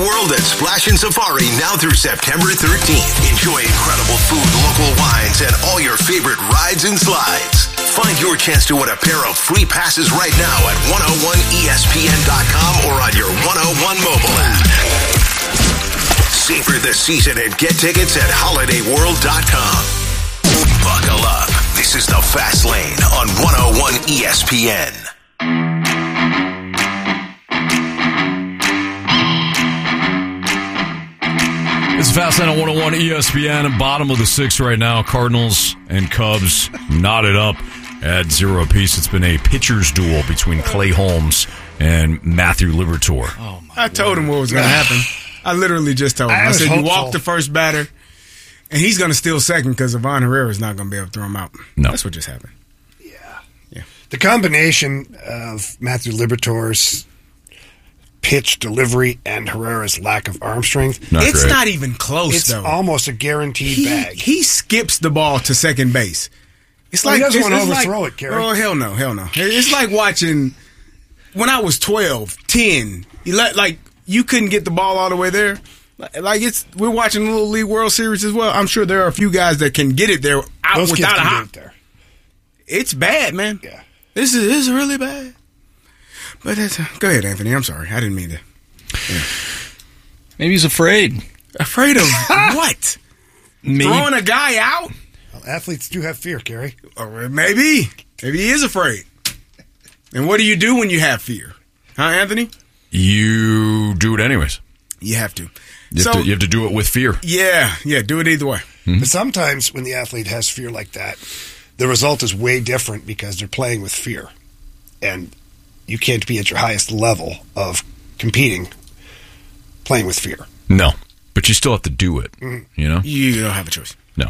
World at Splash and Safari now through September 13th. Enjoy incredible food, local wines, and all your favorite rides and slides. Find your chance to win a pair of free passes right now at 101ESPN.com or on your 101 mobile app. Savor the season and get tickets at holidayworld.com. Buckle up. This is the Fast Lane on 101 ESPN. It's Fast Lane on 101 ESPN. Bottom of the sixth right now. Cardinals and Cubs knotted up at 0 apiece. It's been a pitcher's duel between Clay Holmes and Matthew Liberatore. Oh, I told him what was going to happen. I literally just told him. I said, you walk the first batter, and he's going to steal second because Ivan Herrera is not going to be able to throw him out. No. That's what just happened. Yeah. The combination of Matthew Liberatore's pitch delivery and Herrera's lack of arm strength. It's not even close, though. It's almost a guaranteed bag. He skips the ball to second base. It's he doesn't want to overthrow it, Kerry. Oh, hell no. It's like watching when I was 12, 10. You couldn't get the ball all the way there. We're watching the Little League World Series as well. I'm sure there are a few guys that can get it there without a hop. It's bad, man. Yeah. This is really bad. But go ahead, Anthony. I'm sorry. I didn't mean to. Yeah. Maybe he's afraid. Afraid of what? Throwing a guy out? Well, athletes do have fear, Kerry. Or maybe he is afraid. And what do you do when you have fear? Huh, Anthony? You do it anyways. You have to. You have to do it with fear. Yeah, do it either way. Mm-hmm. But sometimes when the athlete has fear like that, the result is way different because they're playing with fear. And you can't be at your highest level of competing playing with fear. No, but you still have to do it. Mm-hmm. You know, you don't have a choice. No.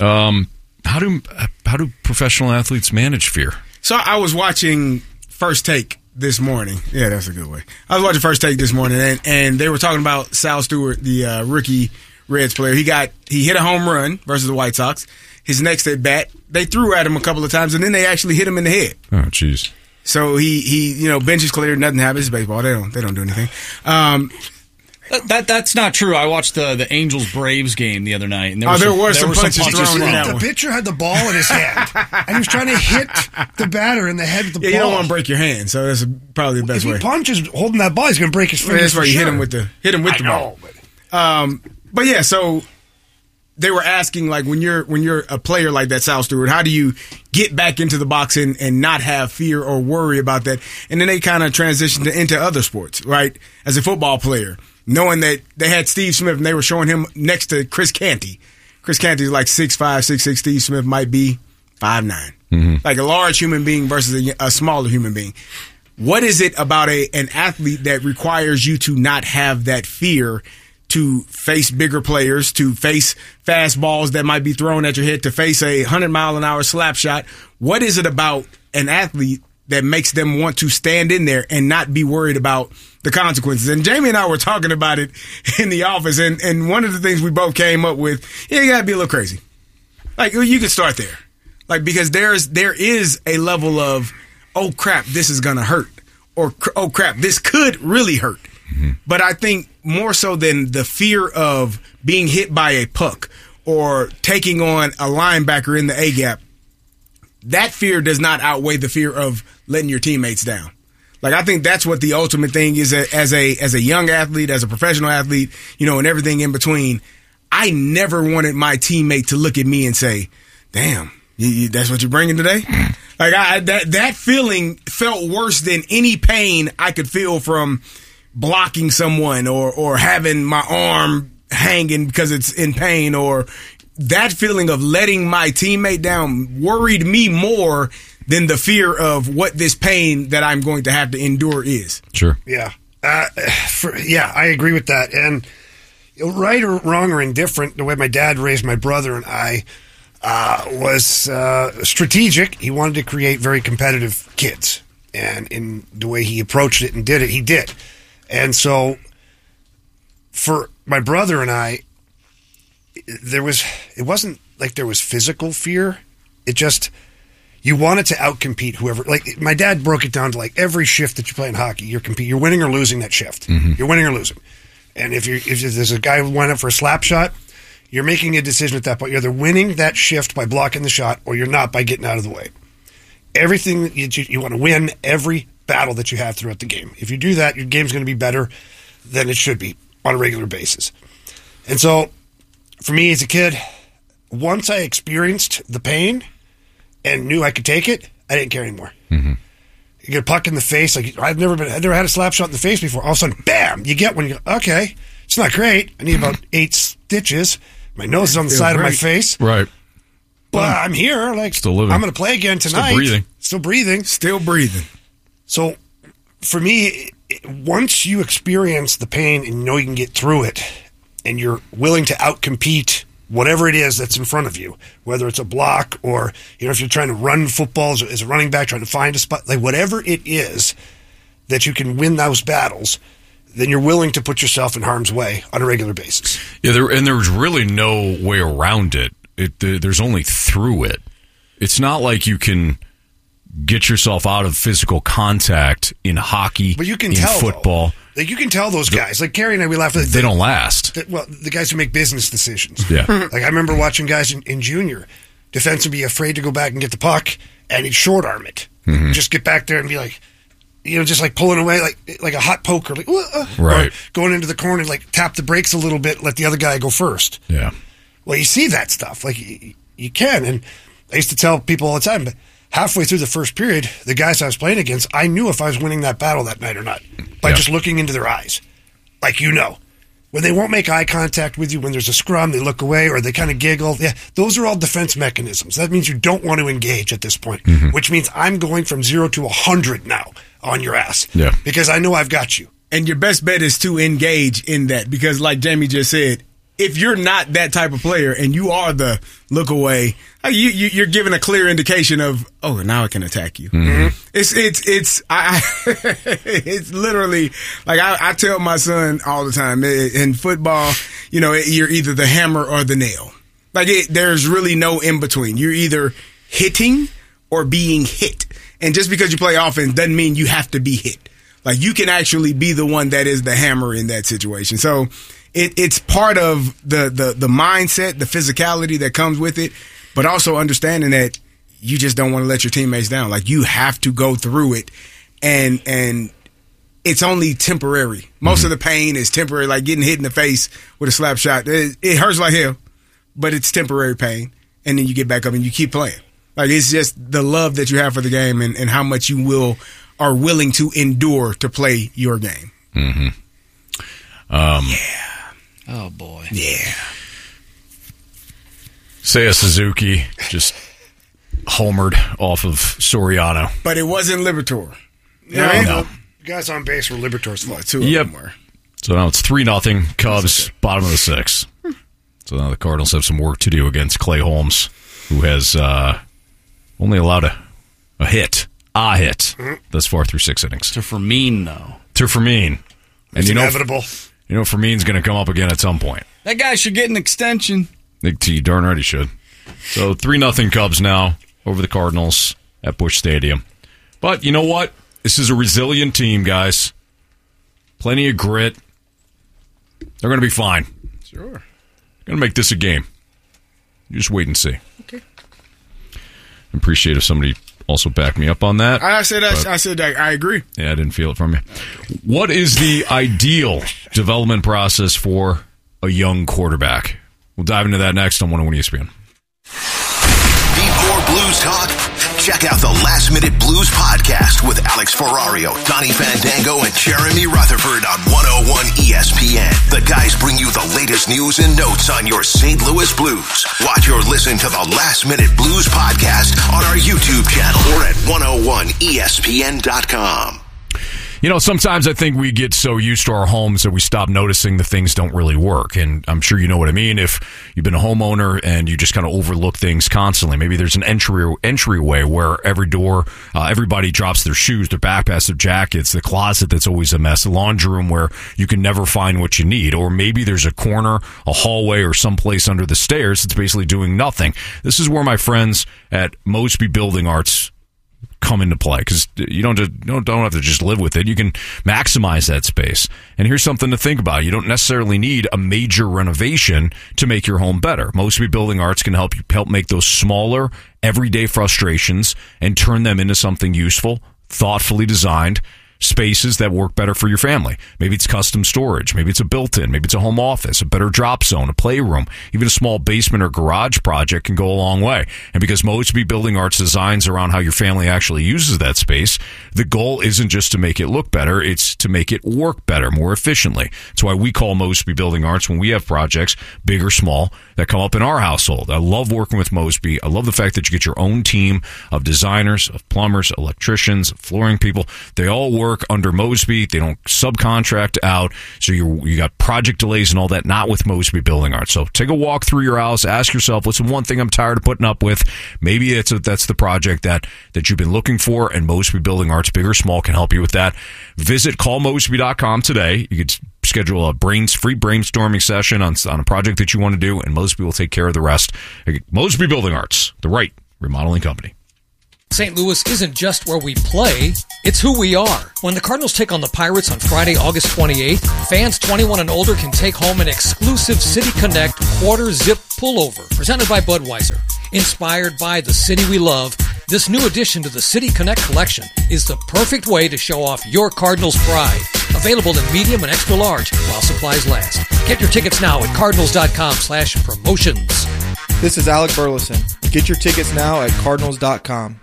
How do professional athletes manage fear? So I was watching First Take this morning. Yeah, that's a good way. I was watching First Take this morning, and they were talking about Sal Stewart, the rookie Reds player. He hit a home run versus the White Sox. His next at bat, they threw at him a couple of times, and then they actually hit him in the head. Oh, jeez. So he bench is cleared, nothing happens. It's baseball. They don't do anything. That's not true. I watched the Angels-Braves game the other night, and there were some punches thrown in that one. The pitcher had the ball in his hand, and he was trying to hit the batter in the head with the ball. You don't want to break your hand, so that's probably the best way. If he punches holding that ball, he's going to break his finger. That's why you hit him with the ball. But yeah, so they were asking, like, when you're a player like that, Sal Stewart, how do you get back into the box and not have fear or worry about that? And then they kind of transitioned into other sports, right? As a football player, knowing that they had Steve Smith and they were showing him next to Chris Canty. Chris Canty's like 6'5", 6'6". Steve Smith might be 5'9". Mm-hmm. Like a large human being versus a smaller human being. What is it about an athlete that requires you to not have that fear to face bigger players, to face fastballs that might be thrown at your head, to face a 100-mile-an-hour slap shot? What is it about an athlete that makes them want to stand in there and not be worried about the consequences? And Jamie and I were talking about it in the office, and one of the things we both came up with, you got to be a little crazy. Like, you could start there. Like, because there is a level of, oh, crap, this is going to hurt. Or, oh, crap, this could really hurt. Mm-hmm. But I think more so than the fear of being hit by a puck or taking on a linebacker in the A-gap, that fear does not outweigh the fear of letting your teammates down. Like, I think that's what the ultimate thing is as a young athlete, as a professional athlete, and everything in between. I never wanted my teammate to look at me and say, damn, that's what you're bringing today? Like, that feeling felt worse than any pain I could feel from blocking someone or having my arm hanging because it's in pain, or that feeling of letting my teammate down worried me more than the fear of what this pain that I'm going to have to endure is. Sure. Yeah. I agree with that. And right or wrong or indifferent, the way my dad raised my brother and I was strategic. He wanted to create very competitive kids. And in the way he approached it and did it, he did. And so for my brother and I, it wasn't like there was physical fear. It just, you wanted to outcompete whoever. Like, my dad broke it down to, like, every shift that you play in hockey, you're winning or losing that shift. Mm-hmm. You're winning or losing. And if there's a guy who went up for a slap shot, you're making a decision at that point. You're either winning that shift by blocking the shot, or you're not by getting out of the way. Everything that you want to win every battle that you have throughout the game. If you do that, your game's going to be better than it should be on a regular basis. And so, for me as a kid, once I experienced the pain and knew I could take it, I didn't care anymore. Mm-hmm. You get a puck in the face. Like I'd never had a slap shot in the face before. All of a sudden, bam! You get one. You go, okay, it's not great. I need about 8 stitches. My nose is on the side of my face. Right. But I'm here. Like still living. I'm going to play again tonight. Still breathing. Still breathing. So, for me, once you experience the pain and you know you can get through it, and you're willing to outcompete whatever it is that's in front of you, whether it's a block or if you're trying to run football as a running back, trying to find a spot, like whatever it is that you can win those battles, then you're willing to put yourself in harm's way on a regular basis. Yeah, there's really no way around it. There's only through it. It's not like you can get yourself out of physical contact in hockey, but you can in tell football. Like you can tell those guys. Like Carrie and I, we laugh. They don't last. The guys who make business decisions. Yeah. Like I remember watching guys in junior, defense would be afraid to go back and get the puck, and he'd short arm it. Mm-hmm. Just get back there and be like, just like pulling away like a hot poker, like right, or going into the corner, like tap the brakes a little bit, let the other guy go first. Yeah. Well, you see that stuff, like you can, and I used to tell people all the time, but halfway through the first period, the guys I was playing against, I knew if I was winning that battle that night or not by just looking into their eyes. Like when they won't make eye contact with you, when there's a scrum, they look away or they kind of giggle. Yeah, those are all defense mechanisms. That means you don't want to engage at this point, which means I'm going from 0 to 100 now on your ass. Yeah. Because I know I've got you. And your best bet is to engage in that because, like Jamie just said, if you're not that type of player and you are the look away, you're giving a clear indication of, oh, now I can attack you. Mm-hmm. It's literally like I tell my son all the time in football, you're either the hammer or the nail. Like there's really no in between. You're either hitting or being hit. And just because you play offense doesn't mean you have to be hit. Like you can actually be the one that is the hammer in that situation. So it's part of the mindset, the physicality that comes with it, but also understanding that you just don't want to let your teammates down. Like you have to go through it, and it's only temporary. Most of the pain is temporary, like getting hit in the face with a slap shot. It hurts like hell, but it's temporary pain, and then you get back up and you keep playing. Like it's just the love that you have for the game and how much you are willing to endure to play your game. Mm-hmm. Yeah. Oh, boy. Yeah. Seiya Suzuki just homered off of Soriano. But it wasn't Liberatore. Yeah, no. The guys on base were Liberatore's fault. Two of them were. So now it's 3-0 Cubs, bottom of the 6th. So now the Cardinals have some work to do against Clay Holmes, who has only allowed a hit thus far through 6 innings. To Fermin, though. To Fermin. It's inevitable. Fermin's going to come up again at some point. That guy should get an extension. He darn right he should. So 3-0 Cubs now over the Cardinals at Busch Stadium. But you know what? This is a resilient team, guys. Plenty of grit. They're going to be fine. Sure. Going to make this a game. You just wait and see. Okay. I appreciate if somebody also backed me up on that. I said I agree. Yeah, I didn't feel it from you. What is the ideal development process for a young quarterback? We'll dive into that next on 101 ESPN. Need more blues talk? Check out the Last Minute Blues podcast with Alex Ferrario, Donnie Fandango, and Jeremy Rutherford on 101 ESPN. The guys bring you the latest news and notes on your St. Louis Blues. Watch or listen to the Last Minute Blues podcast on our YouTube channel or at 101ESPN.com. Sometimes I think we get so used to our homes that we stop noticing the things don't really work. And I'm sure you know what I mean. If you've been a homeowner and you just kind of overlook things constantly, maybe there's an entryway where every door, everybody drops their shoes, their backpacks, their jackets, the closet that's always a mess, the laundry room where you can never find what you need. Or maybe there's a corner, a hallway, or someplace under the stairs that's basically doing nothing. This is where my friends at Mosby Building Arts come into play, because you don't have to just live with it. You can maximize that space. And here's something to think about. You don't necessarily need a major renovation to make your home better. Mosby Building Arts can help make those smaller, everyday frustrations and turn them into something useful, thoughtfully designed spaces that work better for your family. Maybe it's custom storage. Maybe it's a built-in. Maybe it's a home office, a better drop zone, a playroom. Even a small basement or garage project can go a long way. And because Mosby Building Arts designs around how your family actually uses that space, the goal isn't just to make it look better, it's to make it work better, more efficiently. That's why we call Mosby Building Arts when we have projects, big or small, that come up in our household. I love working with Mosby. I love the fact that you get your own team of designers, of plumbers, electricians, flooring people. They all work under Mosby. They don't subcontract out. So you got project delays and all that, not with Mosby Building Arts. So take a walk through your house. Ask yourself, what's the one thing I'm tired of putting up with? Maybe that's the project that you've been looking for, and Mosby Building Arts, big or small, can help you with that. Visit callmosby.com today. You could schedule a free brainstorming session on a project that you want to do, and Mosby will take care of the rest. Mosby Building Arts, the right remodeling company. St. Louis isn't just where we play, it's who we are. When the Cardinals take on the Pirates on Friday, August 28th, fans 21 and older can take home an exclusive City Connect quarter zip pullover presented by Budweiser. Inspired by the city we love, this new addition to the City Connect collection is the perfect way to show off your Cardinals pride. Available in medium and extra large while supplies last. Get your tickets now at cardinals.com/promotions. This is Alec Burleson. Get your tickets now at cardinals.com.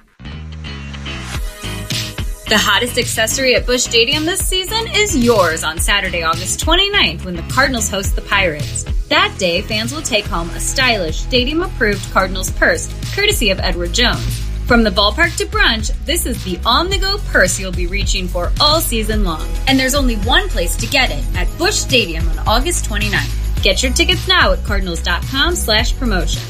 The hottest accessory at Busch Stadium this season is yours on Saturday, August 29th, when the Cardinals host the Pirates. That day, fans will take home a stylish, stadium-approved Cardinals purse, courtesy of Edward Jones. From the ballpark to brunch, this is the on-the-go purse you'll be reaching for all season long. And there's only one place to get it, at Busch Stadium on August 29th. Get your tickets now at cardinals.com/promotions.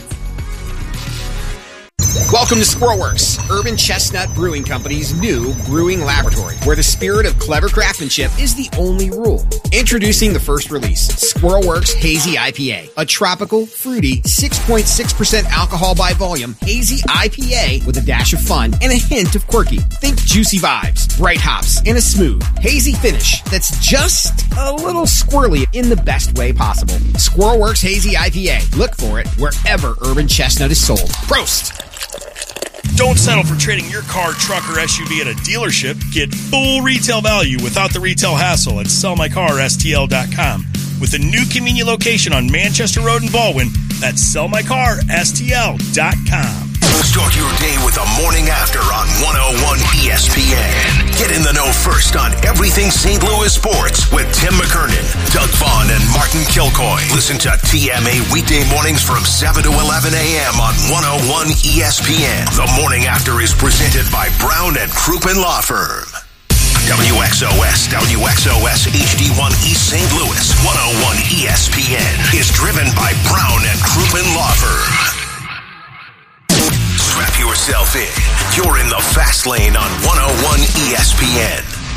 Welcome to Squirrelworks, Urban Chestnut Brewing Company's new brewing laboratory, where the spirit of clever craftsmanship is the only rule. Introducing the first release, Squirrelworks Hazy IPA, a tropical, fruity, 6.6% alcohol by volume hazy IPA with a dash of fun and a hint of quirky. Think juicy vibes, bright hops, and a smooth, hazy finish that's just a little squirrely in the best way possible. Squirrelworks Hazy IPA. Look for it wherever Urban Chestnut is sold. Prost! Don't settle for trading your car, truck, or SUV at a dealership. Get full retail value without the retail hassle at sellmycarstl.com. With a new convenient location on Manchester Road in Baldwin, that's sellmycarstl.com. Start your day with the morning after on 101 ESPN. Get in the know first on everything St. Louis sports with Tim McKernan, Doug Vaughn, and Martin Kilcoy. Listen to TMA weekday mornings from 7 to 11 a.m. on 101 ESPN. The morning after is presented by Brown and Crouppen Law Firm. WXOS HD1 East St. Louis 101 ESPN is driven by Brown and Crouppen Law Firm. Strap yourself in. You're in the fast lane on 101 ESPN.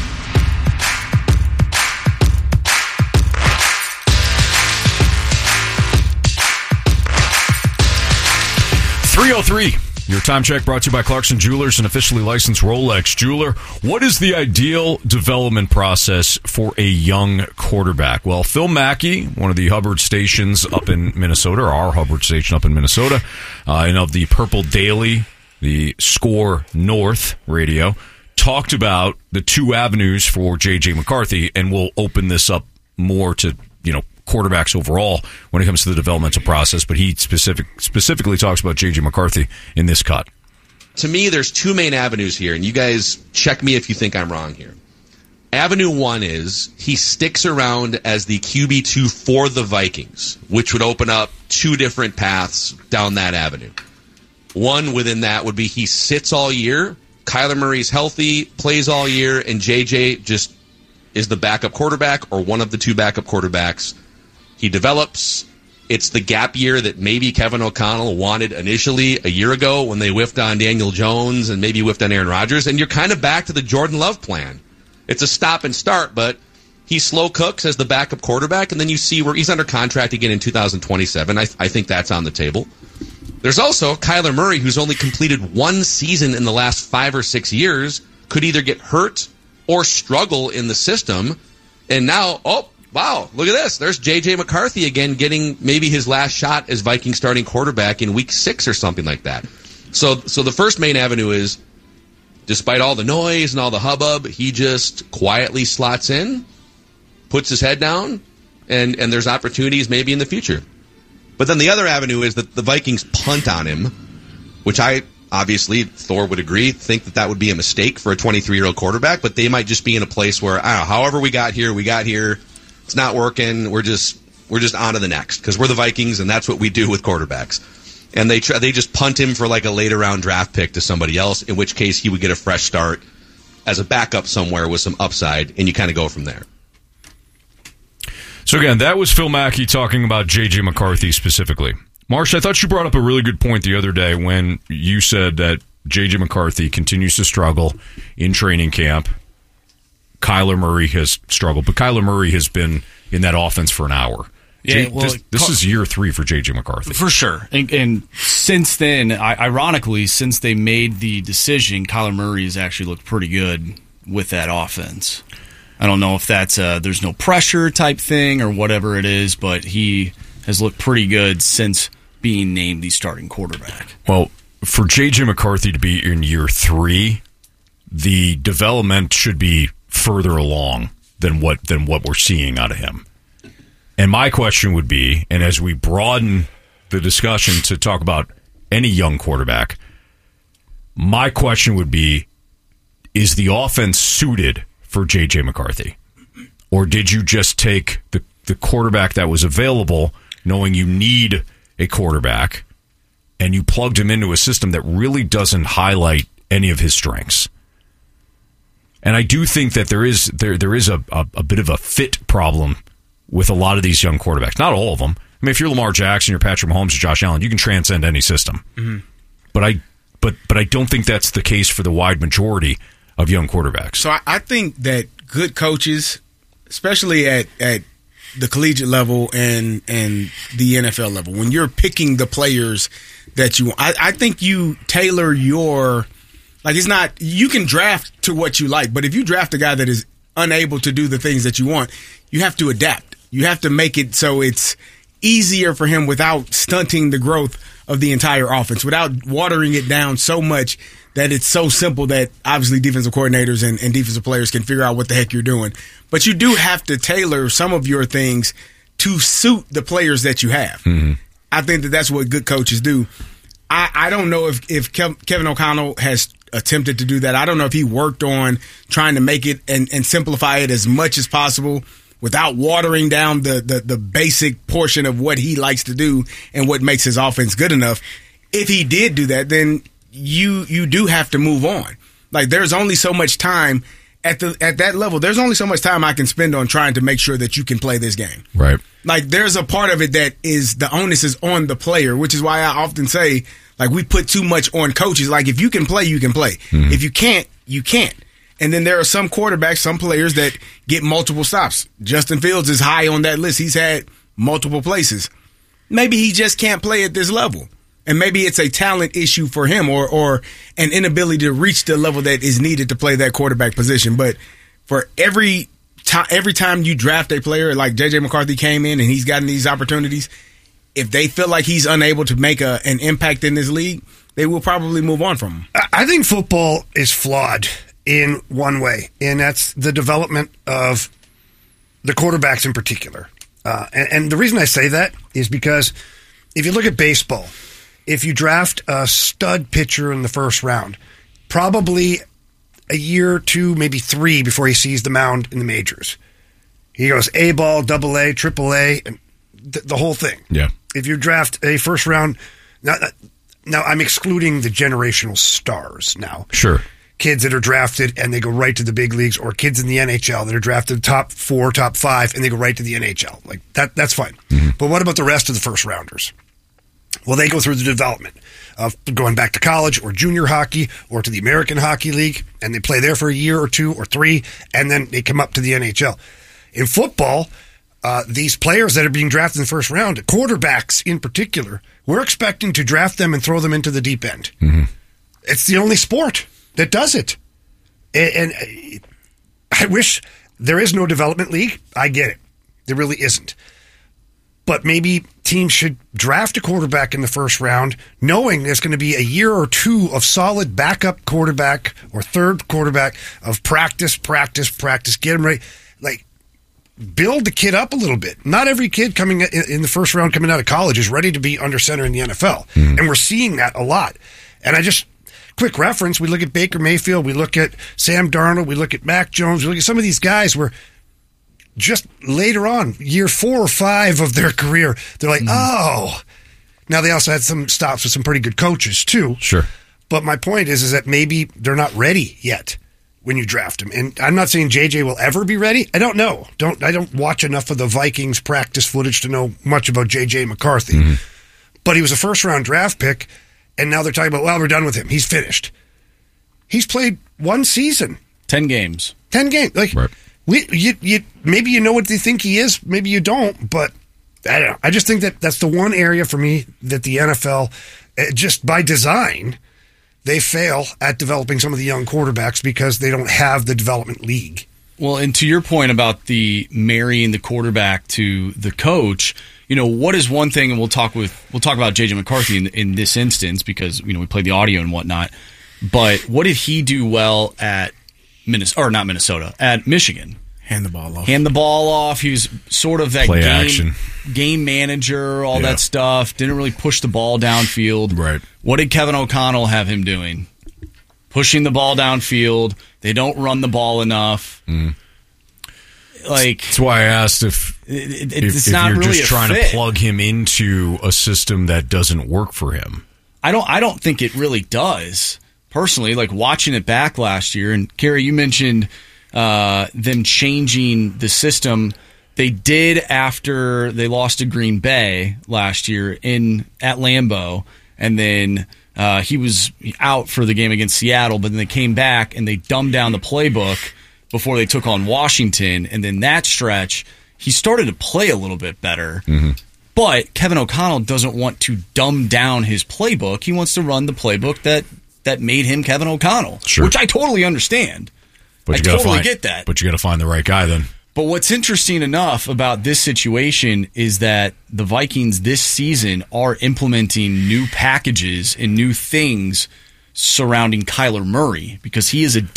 .303. Your time check brought to you by Clarkson Jewelers, an officially licensed Rolex jeweler. What is the ideal development process for a young quarterback? Well, Phil Mackey, one of the Hubbard stations up in Minnesota, or our Hubbard station up in Minnesota, and of the Purple Daily, the Score North radio, talked about the two avenues for J.J. McCarthy, and we'll open this up more to, quarterbacks overall when it comes to the developmental process, but he specifically talks about J.J. McCarthy in this cut. To me, there's two main avenues here, and you guys check me if you think I'm wrong here. Avenue one is he sticks around as the QB2 for the Vikings, which would open up two different paths down that avenue. One within that would be he sits all year, Kyler Murray's healthy, plays all year, and JJ just is the backup quarterback or one of the two backup quarterbacks. He develops. It's the gap year that maybe Kevin O'Connell wanted initially a year ago when they whiffed on Daniel Jones and maybe whiffed on Aaron Rodgers, and you're kind of back to the Jordan Love plan. It's a stop and start, but he slow cooks as the backup quarterback, and then you see where he's under contract again in 2027. I think that's on the table. There's also Kyler Murray, who's only completed one season in the last 5 or 6 years, could either get hurt or struggle in the system. And now, oh, wow, look at this. There's J.J. McCarthy again getting maybe his last shot as Viking starting quarterback in week 6 or something like that. So the first main avenue is, despite all the noise and all the hubbub, he just quietly slots in, puts his head down, and there's opportunities maybe in the future. But then the other avenue is that the Vikings punt on him, which I obviously, Thor would agree, think that would be a mistake for a 23-year-old quarterback, but they might just be in a place where, I don't know, however we got here, it's not working, we're just on to the next, because we're the Vikings, and that's what we do with quarterbacks. And they just punt him for like a later round draft pick to somebody else, in which case he would get a fresh start as a backup somewhere with some upside, and you kind of go from there. So again, that was Phil Mackey talking about J.J. McCarthy specifically. Marsh, I thought you brought up a really good point the other day when you said that J.J. McCarthy continues to struggle in training camp. Kyler Murray has struggled, but Kyler Murray has been in that offense for an hour. Yeah, this is year 3 for J.J. McCarthy. For sure. And since then, ironically, since they made the decision, Kyler Murray has actually looked pretty good with that offense. I don't know if that's there's no pressure type thing or whatever it is, but he has looked pretty good since being named the starting quarterback. Well, for J.J. McCarthy to be in year 3, the development should be further along than what we're seeing out of him. And my question would be, and as we broaden the discussion to talk about any young quarterback, my question would be, is the offense suited for J.J. McCarthy? Or did you just take the quarterback that was available, knowing you need a quarterback, and you plugged him into a system that really doesn't highlight any of his strengths? And I do think that there is a bit of a fit problem with a lot of these young quarterbacks. Not all of them. I mean, if you're Lamar Jackson, you're Patrick Mahomes, or Josh Allen, you can transcend any system. Mm-hmm. But I don't think that's the case for the wide majority of young quarterbacks. So I think that good coaches, especially at the collegiate level and the NFL level, when you're picking the players that you want, I think you tailor your, like, it's not, you can draft to what you like, but if you draft a guy that is unable to do the things that you want, you have to adapt. You have to make it so it's easier for him without stunting the growth of the entire offense, without watering it down so much that it's so simple that obviously defensive coordinators and defensive players can figure out what the heck you're doing. But you do have to tailor some of your things to suit the players that you have. Mm-hmm. I think that's what good coaches do. I don't know if Kevin O'Connell has attempted to do that. I don't know if he worked on trying to make it and simplify it as much as possible without watering down the basic portion of what he likes to do and what makes his offense good enough. If he did do that, then you do have to move on. Like, there's only so much time at that level. There's only so much time I can spend on trying to make sure that you can play this game. Right. Like, there's a part of it that is the onus is on the player, which is why I often say, like, we put too much on coaches. Like, if you can play, you can play. Mm-hmm. If you can't, you can't. And then there are some quarterbacks, some players that get multiple stops. Justin Fields is high on that list. He's had multiple places. Maybe he just can't play at this level. And maybe it's a talent issue for him or an inability to reach the level that is needed to play that quarterback position. But for every time you draft a player, like J.J. McCarthy came in and he's gotten these opportunities, if they feel like he's unable to make an impact in this league, they will probably move on from him. I think football is flawed in one way, and that's the development of the quarterbacks in particular. And the reason I say that is because if you look at baseball, if you draft a stud pitcher in the first round, probably a year or 2, maybe 3 before he sees the mound in the majors, he goes A-ball, AA, AAA, and the whole thing. Yeah. If you draft a first round, now I'm excluding the generational stars now. Sure. Kids that are drafted and they go right to the big leagues, or kids in the NHL that are drafted top 4, top 5, and they go right to the NHL. Like that's fine. Mm-hmm. But what about the rest of the first rounders? Well, they go through the development of going back to college or junior hockey or to the American Hockey League, and they play there for a year or 2 or 3, and then they come up to the NHL. In football, these players that are being drafted in the first round, quarterbacks in particular, we're expecting to draft them and throw them into the deep end. Mm-hmm. It's the only sport that does it. And I wish there is no development league. I get it. There really isn't. But maybe teams should draft a quarterback in the first round, knowing there's going to be a year or two of solid backup quarterback or third quarterback of practice, get them ready. Like, build the kid up a little bit. Not every kid coming in the first round coming out of college is ready to be under center in the NFL. Mm-hmm. And we're seeing that a lot. And quick reference, we look at Baker Mayfield, we look at Sam Darnold, we look at Mac Jones, we look at some of these guys where just later on, year 4 or 5 of their career, they're like, oh. Now, they also had some stops with some pretty good coaches, too. Sure. But my point is that maybe they're not ready yet when you draft them. And I'm not saying JJ will ever be ready. I don't know. I don't watch enough of the Vikings practice footage to know much about JJ McCarthy. Mm-hmm. But he was a first-round draft pick, and now they're talking about, well, we're done with him. He's finished. He's played 1 season. 10 games. 10 games. Like, right. Maybe you know what they think he is, maybe you don't, but I don't know. I just think that's the one area for me that the NFL, just by design, they fail at developing some of the young quarterbacks because they don't have the development league. Well, and to your point about the marrying the quarterback to the coach, what is one thing, and we'll talk about JJ McCarthy in this instance because we played the audio and whatnot. But what did he do well at at Michigan? Hand the ball off. He was sort of that game manager, all that stuff. Didn't really push the ball downfield. Right. What did Kevin O'Connell have him doing? Pushing the ball downfield. They don't run the ball enough. Mm. Like, that's why I asked if not you're really just trying to plug him into a system that doesn't work for him. I don't think it really does. Personally, like watching it back last year, and Kerry, you mentioned them changing the system. They did after they lost to Green Bay last year at Lambeau, and then he was out for the game against Seattle, but then they came back and they dumbed down the playbook before they took on Washington, and then that stretch, he started to play a little bit better. Mm-hmm. But Kevin O'Connell doesn't want to dumb down his playbook. He wants to run the playbook that made him Kevin O'Connell, sure. Which I totally understand. I totally get that. But you got to find the right guy then. But what's interesting enough about this situation is that the Vikings this season are implementing new packages and new things surrounding Kyler Murray because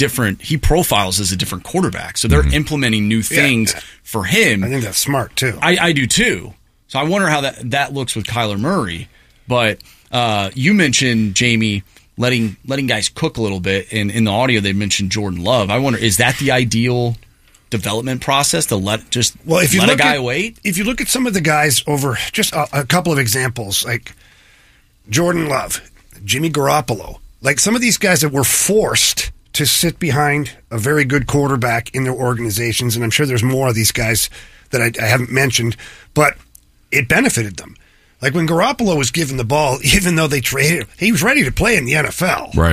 he profiles as a different quarterback. So they're implementing new things for him. I think that's smart too. I do too. So I wonder how that looks with Kyler Murray. But you mentioned, Jamie, letting guys cook a little bit. And in the audio, they mentioned Jordan Love. I wonder, is that the ideal development process to let a guy wait? If you look at some of the guys over, just a couple of examples, like Jordan Love, Jimmy Garoppolo, like some of these guys that were forced to sit behind a very good quarterback in their organizations, and I'm sure there's more of these guys that I haven't mentioned, but it benefited them. Like when Garoppolo was given the ball, even though they traded him, he was ready to play in the NFL. Right.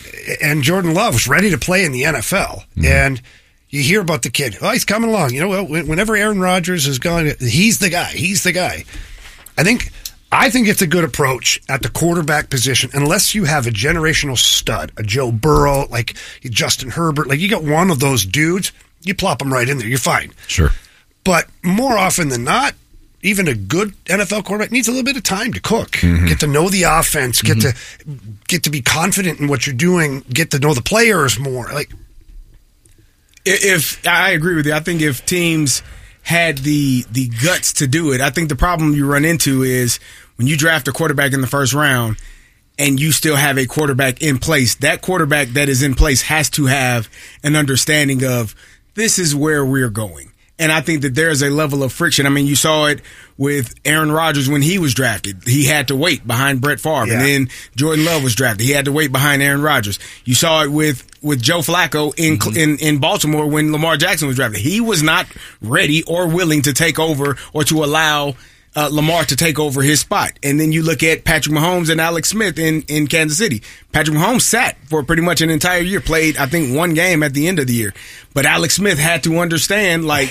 And Jordan Love was ready to play in the NFL. Mm-hmm. And you hear about the kid. Oh, he's coming along. Whenever Aaron Rodgers is gone, he's the guy. He's the guy. I think it's a good approach at the quarterback position, unless you have a generational stud, a Joe Burrow, like Justin Herbert. Like you got one of those dudes, you plop them right in there. You're fine. Sure. But more often than not, even a good NFL quarterback needs a little bit of time to cook, get to know the offense, get to be confident in what you're doing, get to know the players more. Like, if I agree with you, I think if teams had the guts to do it, I think the problem you run into is when you draft a quarterback in the first round and you still have a quarterback in place, that quarterback that is in place has to have an understanding of this is where we're going. And I think that there's a level of friction. I mean, you saw it with Aaron Rodgers when he was drafted. He had to wait behind Brett Favre. Yeah. And then Jordan Love was drafted. He had to wait behind Aaron Rodgers. You saw it with Joe Flacco in Baltimore when Lamar Jackson was drafted. He was not ready or willing to take over or to allow Lamar to take over his spot. And then you look at Patrick Mahomes and Alex Smith in Kansas City. Patrick Mahomes sat for pretty much an entire year, played, I think, one game at the end of the year. But Alex Smith had to understand, like,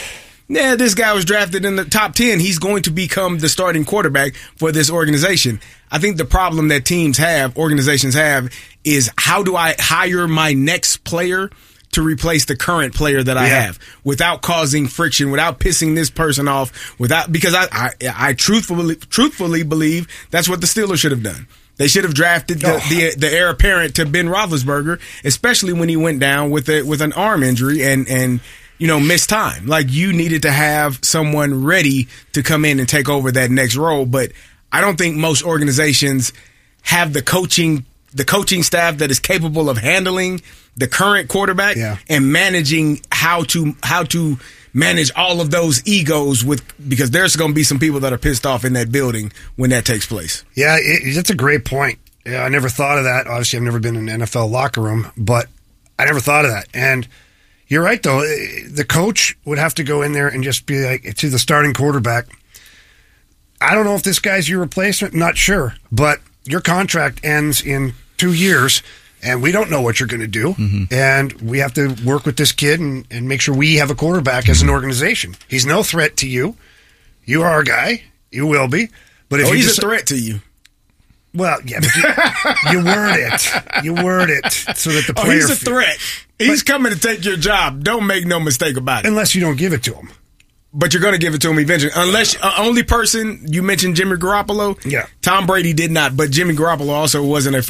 yeah, this guy was drafted in the top 10. He's going to become the starting quarterback for this organization. I think the problem that organizations have, is how do I hire my next player to replace the current player that I have without causing friction, without pissing this person off, because I truthfully believe that's what the Steelers should have done. They should have drafted the heir apparent to Ben Roethlisberger, especially when he went down with an arm injury and missed time. Like, you needed to have someone ready to come in and take over that next role. But I don't think most organizations have the coaching staff that is capable of handling the current quarterback and managing how to manage all of those egos because there's going to be some people that are pissed off in that building when that takes place. Yeah, that's a great point. Yeah, I never thought of that. Obviously, I've never been in an NFL locker room, but I never thought of that. And you're right, though. The coach would have to go in there and just be like, to the starting quarterback, I don't know if this guy's your replacement. I'm not sure. But your contract ends in 2 years, and we don't know what you're going to do. Mm-hmm. And we have to work with this kid and make sure we have a quarterback as an organization. He's no threat to you. You are our guy. You will be. But if he's a threat to you. Well, yeah, but you word it so that the player... he's a threat. He's coming to take your job. Don't make no mistake about it. Unless you don't give it to him. But you're going to give it to him eventually. Unless, only person, you mentioned Jimmy Garoppolo. Yeah. Tom Brady did not, but Jimmy Garoppolo also wasn't a